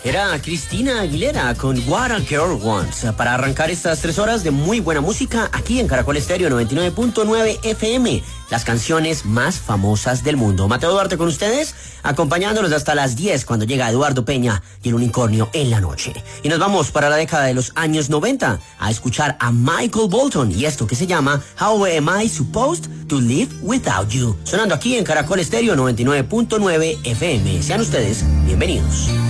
Era Cristina Aguilera con What a Girl Wants para arrancar estas 3 horas de muy buena música aquí en Caracol Estéreo 99.9 FM, las canciones más famosas del mundo. Mateo Duarte con ustedes, acompañándolos hasta las 10 cuando llega Eduardo Peña y el unicornio en la noche. Y nos vamos para la década de los años 90 a escuchar a Michael Bolton y esto que se llama How Am I Supposed to Live Without You, sonando aquí en Caracol Estéreo 99.9 FM. Sean ustedes bienvenidos.